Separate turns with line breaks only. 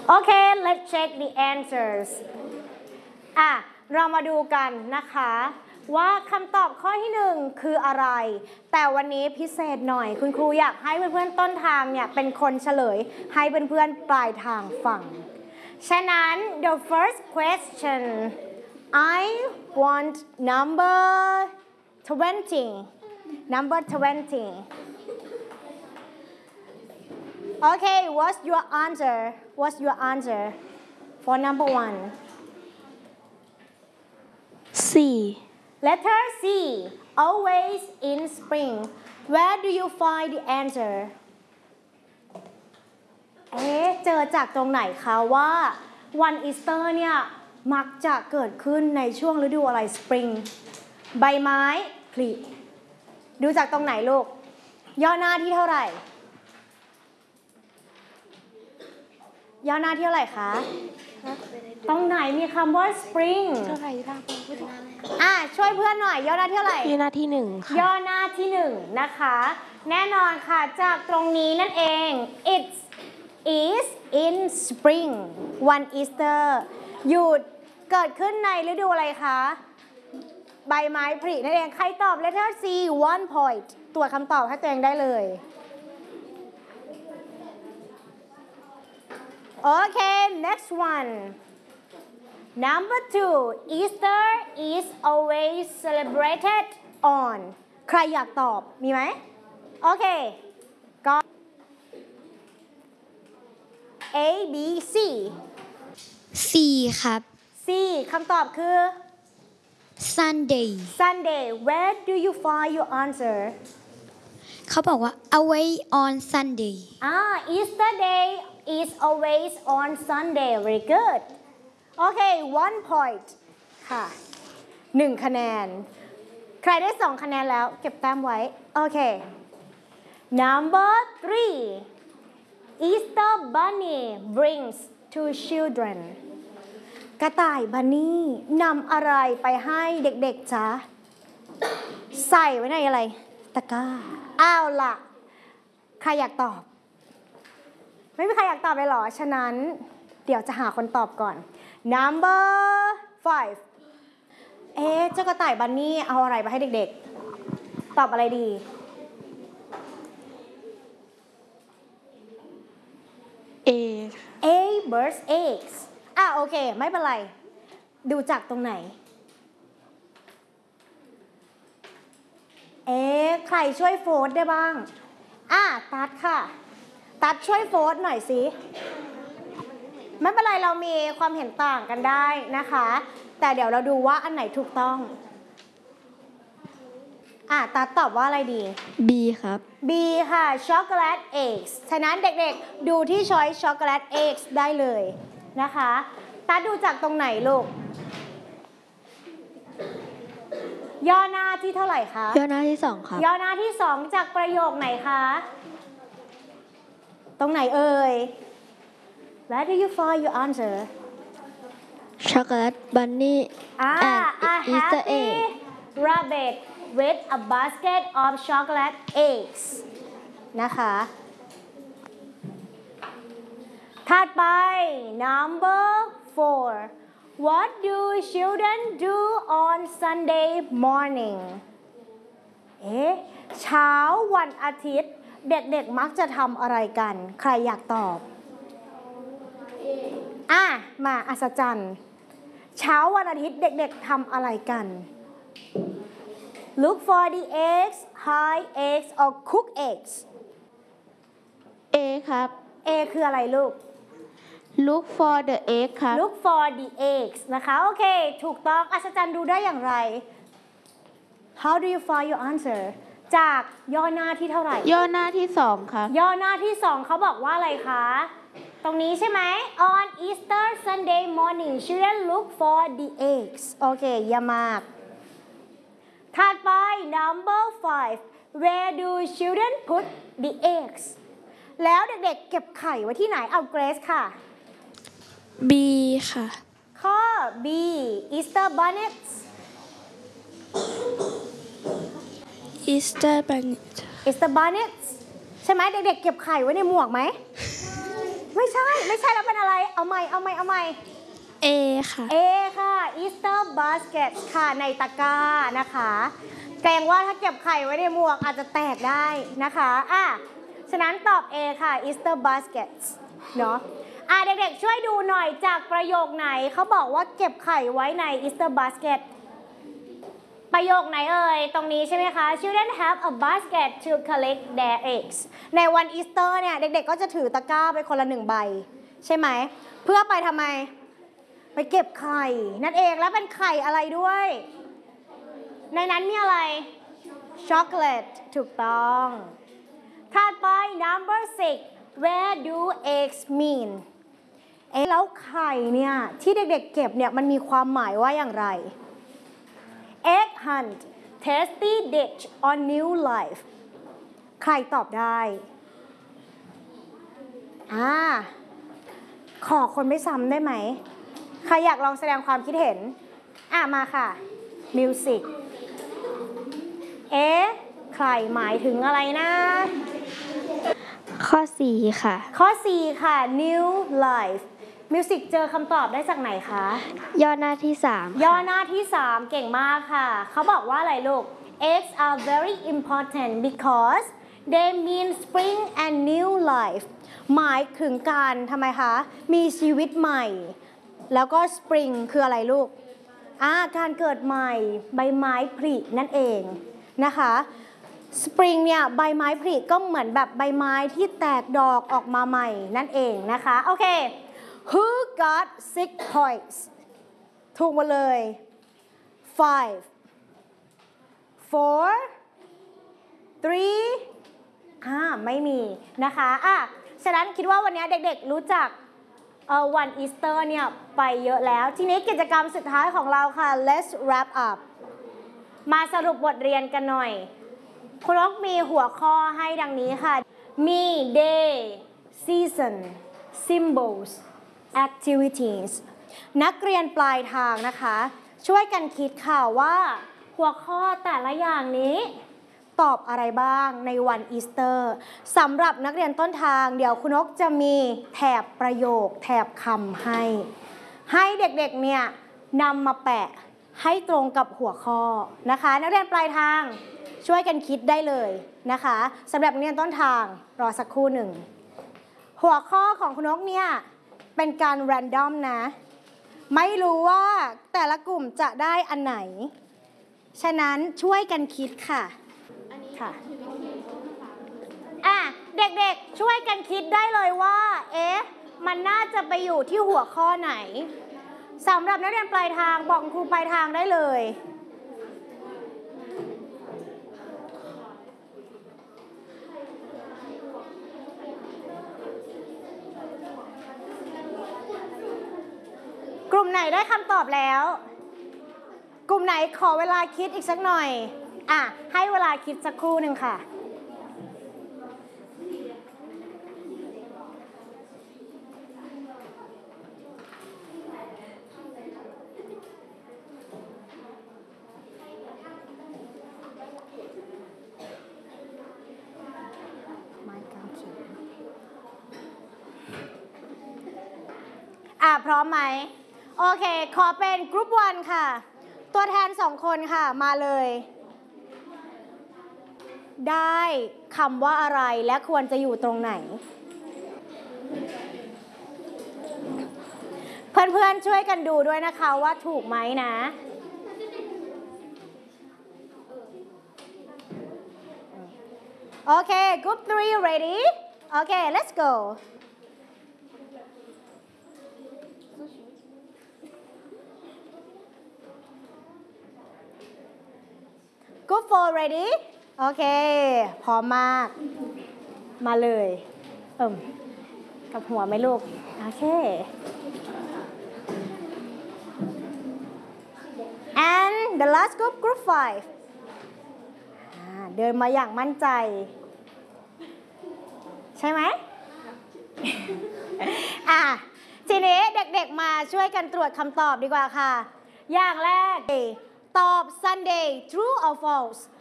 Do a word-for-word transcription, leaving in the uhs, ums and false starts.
Okay, let's check the answers อ่ะเรามาดูกันนะคะว่าคำตอบข้อที่หนึ่งคืออะไรแต่วันนี้พิเศษหน่อยคุณครูอยากให้เพื่อนๆต้นทางเนี่ยเป็นคนเฉลยให้เพื่อนๆปลายทางฟังฉะนั้น the first question I want number twenty number twenty Okay what's your answer what's your answer for number one
C
Letter C always in spring Where do you find the answer เอ๊ะเจอจากตรงไหนคะว่าวันอีสเตอร์เนี่ยมักจะเกิดขึ้นในช่วงฤดูอะไร spring ใบไม้ผลิดูจากตรงไหนลูกย่อหน้าที่เท่าไหร่ย่อหน้าที่เท่าไหร่คะตรงไหนมีคำว่า spring
เท่าไหร่ล่ะ
อ่ะช่วยเพื่อนหน่อยย่อหน้าที่เท่าไหร่
ย่อหน้าที่หนึ่งค่ะ
ย่อหน้าที่หนึ่งนะคะแน่นอนค่ะจากตรงนี้นั่นเอง it is in spring วัน Easter หยุดเกิดขึ้นในฤดูอะไรคะใบไม้ผลินั่นเองใครตอบ letter C one point ตรวจคำตอบให้ตัวเองได้เลยโอเค next one number two Easter is always celebrated on ใครอยากตอบมีไหมโอเคก็ A B C
C ครับ
C คำตอบคือ
Sunday
Sunday where do you find your answer
เขาบอกว่า away on Sunday
อ่า Easter day is always on Sunday very good โอเค one point ค่ะหนึ่งคะแนนใครได้สองคะแนนแล้วเก็บแต้มไว้โอเค number three Easter bunny brings to children กระต่ายบันนี่นำอะไรไปให้เด็กๆจ๊ะใส่ไว้ในอะไรตะกร้าอ้าวล่ะใครอยากตอบไม่มีใครอยากตอบเลยเหรอฉะนั้นเดี๋ยวจะหาคนตอบก่อน number five เอ๊ะเจ้ากระต่ายบันนี่เอาอะไรไปให้เด็กๆตอบอะไรดี
A
A birds eggs อ่ะโอเคไม่เป็นไรดูจากตรงไหนเอ๊ะใครช่วยโฟร์ได้บ้างอ่ะตัดค่ะตัดช่วยโฟร์หน่อยสิไม่เป็นไรเรามีความเห็นต่างกันได้นะคะแต่เดี๋ยวเราดูว่าอันไหนถูกต้องอ่ะตัดตอบว่าอะไรดี
B ครับ
B ค่ะช็อกโกแลตเอ็กซ์ฉะนั้นเด็กๆดูที่ช้อยช็อกโกแลตเอ็กซ์ได้เลยนะคะตัดดูจากตรงไหนลูกย่อหน้าที่เท่าไหร่คะ
ย่อหน้าที่สองครับ
ย่อหน้าที่สองจากประโยคไหนคะตรงไหนเอ่ย Where do you find your answer
ช็อกโกแลตบันนี่
อ่า
and
a
Easter
happy
egg
rabbit with a basket of chocolate eggs นะคะถัดไป number four What do children do on Sunday morning เอ๊ะเช้าวันอาทิตย์เด็กๆมักจะทำอะไรกันใครอยากตอบอ่ะมาอัศจรรย์เช้าวันอาทิตย์เด็กๆทำอะไรกัน Look for the eggs hide eggs or cook eggs
A ครับ
A คืออะไรลูก
Look for the egg ครับ
Look for the eggs นะคะโอเคถูกต้องอัศจรรย์ดูได้อย่างไร How do you find your answer จากย่อหน้าที่เท่าไหร่
ย่อหน้าที่สองครับ
ย่อหน้าที่สองเขาบอกว่าอะไรคะตรงนี้ใช่ไหม On Easter Sunday morning children look for the eggs โอเคเยี่ยมมากถัดไป number five where do children put the eggs แล้วเด็กๆเก็บไข่ไว้ที่ไหนเอาเกรซค่ะ
B ค่ะ
ข้อ B Easter bonnets
Easter bunny
Easter bonnets ใช่ไหมเด็กๆเก็บไข่ไว้ในหมวกไหมไม่ใช่ไม่ใช่แล้วเป็นอะไรเอาใหม่เอาใหม่เอาใหม่
A ค่ะ
A ค่ะ Easter basket ค่ะในตะกร้านะคะเกรงว่าถ้าเก็บไข่ไว้ในหมวกอาจจะแตกได้นะคะอ่ะฉะนั้นตอบ A ค่ะ Easter baskets เนาะอ่ะเด็กๆช่วยดูหน่อยจากประโยคไหนเขาบอกว่าเก็บไข่ไว้ใน Easter basket ประโยคไหนเอ่ยตรงนี้ใช่ไหมคะ Children have a basket to collect their eggs ในวันอีสเตอร์เนี่ยเด็กๆก็จะถือตะกร้าไปคนละหนึ่งใบใช่ไหมเพื่อไปทำไมไปเก็บไข่นั่นเองแล้วเป็นไข่อะไรด้วยในนั้นมีอะไรช็อกโกแลตถูกต้องถัดไป number six where do eggs mean เอ๊ะแล้วไข่เนี่ยที่เด็กๆเก็บเนี่ยมันมีความหมายว่าอย่างไร egg hunt tasty dish on new life ใครตอบได้อ่าขอคนไม่ซ้ำได้ไหมใครอยากลองแสดงความคิดเห็นอ่ะมาค่ะมิวสิกเอ๊ะใครหมายถึงอะไรนะ
ข้อสี่ค่ะ
ข้อสี่ค่ะ new life มิวสิกเจอคำตอบได้จากไหนคะ
ย่อหน้าที่สาม
ย่อหน้าที่สามเก่งมากค่ะเขาบอกว่าอะไรลูก eggs are very important because they mean spring and new life หมายถึงการทำไมคะมีชีวิตใหม่แล้วก็ spring คืออะไรลูกอ่าการเกิดใหม่ใบไม้ผลินั่นเองนะคะ spring เนี่ยใบไม้ผลิก็เหมือนแบบใบไม้ที่แตกดอกออกมาใหม่นั่นเองนะคะโอเค who got six points ถูกหมดเลย five four three อ่าไม่มีนะคะอ่ะฉะนั้นคิดว่าวันนี้เด็กๆรู้จักเอ่อวันอีสเตอร์เนี่ยไปเยอะแล้วทีนี้กิจกรรมสุดท้ายของเราค่ะ let's wrap up มาสรุปบทเรียนกันหน่อยคุณนกมีหัวข้อให้ดังนี้ค่ะมี day season symbols activities นักเรียนปลายทางนะคะช่วยกันคิดค่ะว่าหัวข้อแต่ละอย่างนี้ตอบอะไรบ้างในวันอีสเตอร์สำหรับนักเรียนต้นทางเดี๋ยวคุณนกจะมีแถบประโยคแถบคำให้ให้เด็กๆเนี่ยนำมาแปะให้ตรงกับหัวข้อนะคะนักเรียนปลายทางช่วยกันคิดได้เลยนะคะสำหรับนักเรียนต้นทางรอสักครู่หนึ่งหัวข้อของคุณนกเนี่ยเป็นการแรนดอมนะไม่รู้ว่าแต่ละกลุ่มจะได้อันไหนฉะนั้นช่วยกันคิดค่ะค่ะอ่ะเด็กๆช่วยกันคิดได้เลยว่าเอ๊ะมันน่าจะไปอยู่ที่หัวข้อไหนสำหรับนักเรียนปลายทางบอกครูปลายทางได้เลยกลุ่มไหนได้คำตอบแล้วกลุ่มไหนขอเวลาคิดอีกสักหน่อยอ่ะให้เวลาคิดสักครู่หนึ่งค่ะอ่ะพร้อมไหมโอเคขอเป็นกรุ๊ปวันค่ะตัวแทนสองคนค่ะมาเลยได้คำว่าอะไรและควรจะอยู่ตรงไหนเพื่อนๆช่วยกันดูด้วยนะคะว่าถูกไหมนะโอเค group three ready โอเค let's go group four ready โอเคพร้อมมากมาเลยเอิ่มกับหัวไหมลูกโอเค and the last group group five เดินมาอย่างมั่นใจใช่ไหม อ่ะทีนี้เด็กๆมาช่วยกันตรวจคำตอบดีกว่าค่ะอย่างแรกตอบ Sunday true or false